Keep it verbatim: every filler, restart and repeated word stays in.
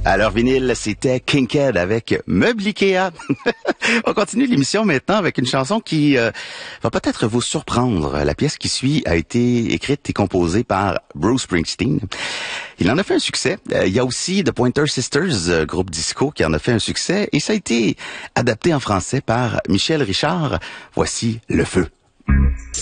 Alors vinyle, c'était Kinked avec Meuble Ikea. On continue l'émission maintenant avec une chanson qui euh, va peut-être vous surprendre. La pièce qui suit a été écrite et composée par Bruce Springsteen. Il en a fait un succès. Euh, il y a aussi The Pointer Sisters, euh, groupe disco, qui en a fait un succès. Et ça a été adapté en français par Michel Richard. Voici Le Feu.